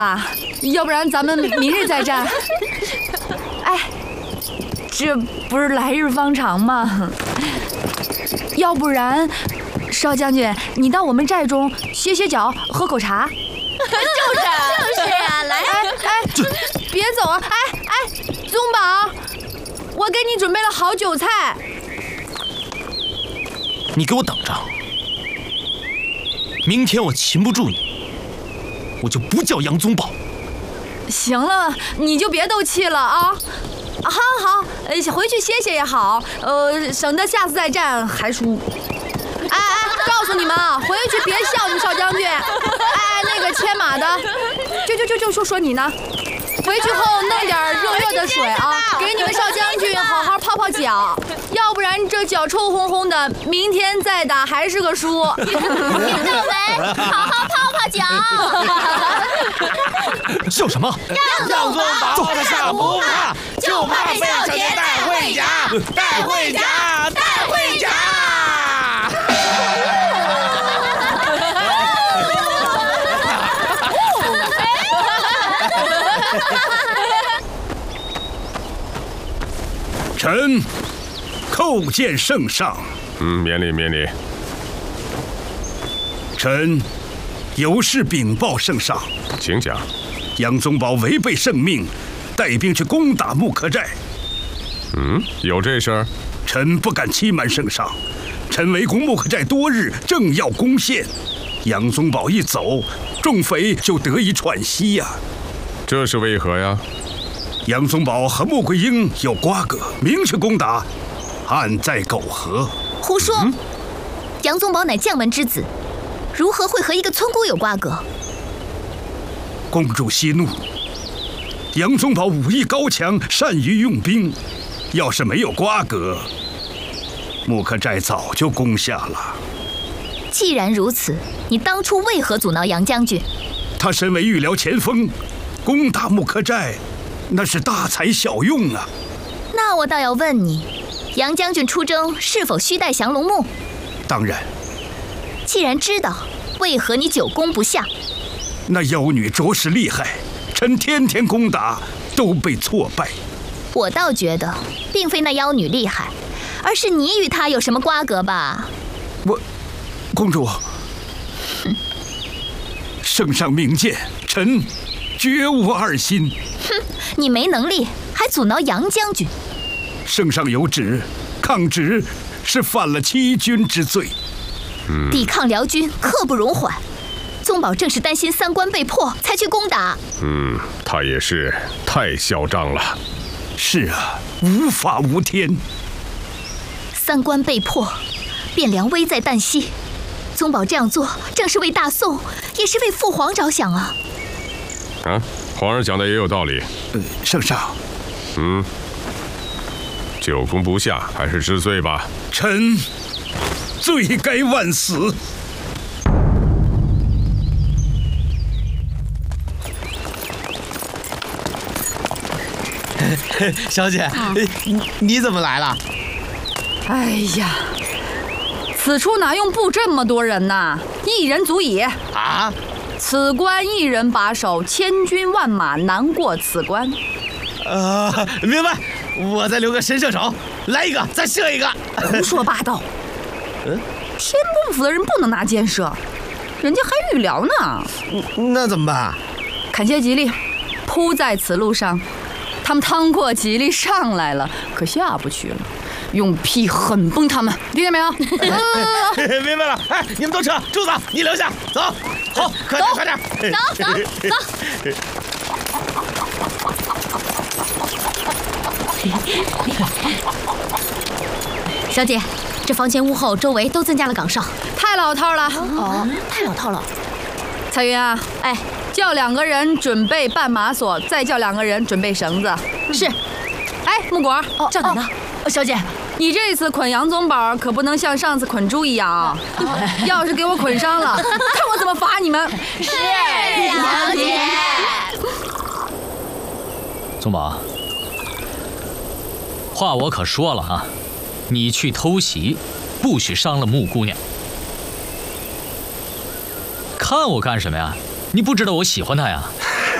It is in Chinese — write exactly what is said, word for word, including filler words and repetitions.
啊，要不然咱们明日再战。哎，这不是来日方长吗？要不然，少将军，你到我们寨中歇歇脚，喝口茶。 就是就是啊，来！ 哎哎，别走啊！哎哎，宗宝，我给你准备了好酒菜。 你给我等着，明天我擒不住你，我就不叫杨宗保。 行了，你就别斗气了啊！好好，呃，回去歇歇也好，呃，省得下次再战还输。哎哎，告诉你们啊，回去别笑你少将军。哎，那个牵马的，就就就就就说你呢。回去后弄点热热的水啊，给你们少将军好好泡泡脚，要不然这脚臭烘烘的，明天再打还是个输。 听到没？好好泡泡脚。 笑什么？ 杨宗保他下不怕，就怕被小姐带回家，带回家，带回家。 臣叩见圣上。 嗯，免礼免礼。 臣有事禀报圣上， 请讲。 杨宗保违背圣命，带兵去攻打木刻寨。 嗯，有这事儿？ 臣不敢欺瞒圣上，臣围攻木刻寨多日，正要攻陷，杨宗保一走，众匪就得以喘息呀、啊。 这是为何呀？ 杨宗保和穆桂英有瓜葛，明去攻打，暗在苟合。 胡说！嗯、杨宗保乃将门之子，如何会和一个村姑有瓜葛？ 公主息怒。杨宗保武艺高强，善于用兵，要是没有瓜葛，木刻寨早就攻下了。 既然如此，你当初为何阻挠杨将军？ 他身为御辽前锋，攻打木刻寨，那是大材小用啊。 那我倒要问你，杨将军出征是否须带降龙木？ 当然。 既然知道，为何你久攻不下？ 那妖女着实厉害，臣天天攻打都被挫败。 我倒觉得，并非那妖女厉害，而是你与她有什么瓜葛吧？ 我，公主， 哼， 圣上明鉴，臣绝无二心。 哼，你没能力，还阻挠杨将军。 圣上有旨，抗旨是犯了欺君之罪。 嗯， 抵抗辽军刻不容缓。宗保正是担心三关被破，才去攻打。 嗯，他也是太嚣张了。 是啊，无法无天。 三关被破，汴梁危在旦夕。宗保这样做，正是为大宋，也是为父皇着想啊。 啊，皇上讲的也有道理。 呃，圣上。 嗯，久攻不下，还是知罪吧。 臣罪该万死。 小姐，你你怎么来了？ 哎呀，此处哪用布这么多人呐？一人足矣。 啊！ 此关一人把守，千军万马难过此关。 呃，明白。我再留个神射手，来一个，再射一个。 胡说八道！嗯，天bom府的人不能拿箭射，人家还预疗呢。 那怎么办？ 砍下吉利，铺在此路上。他们趟过吉利上来了，可下不去了。用劈狠崩他们，听见没有？ 明白了。哎，你们都撤，柱子你留下，走。好，快点快点， 走走走。小姐，这房前屋后周围都增加了岗哨， 太老套了。 哦，太老套了。 彩云啊， 哎， 叫两个人准备绊马索，再叫两个人准备绳子。 是。 哎，木果， 哦，叫你呢。哦，小姐， 你这次捆杨宗保可不能像上次捆猪一样啊！要是给我捆伤了，看我怎么罚你们！ 是，小姐。 宗保，话我可说了啊，你去偷袭，不许伤了穆姑娘。看我干什么呀？你不知道我喜欢她呀？